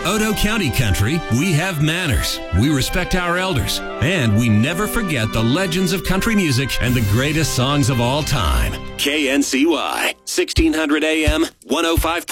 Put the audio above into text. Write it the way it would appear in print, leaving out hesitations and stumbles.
Otoe County Country, we have manners, we respect our elders, and we never forget the legends of country music and the greatest songs of all time. KNCY, 1600 AM, 105.